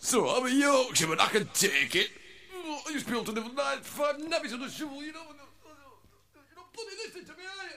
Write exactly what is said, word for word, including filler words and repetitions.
So I'm a Yorkshireman, I can take it. I used to be able to live on nine, five nabbies on a shovel, you know. You're not putting this into me, are you?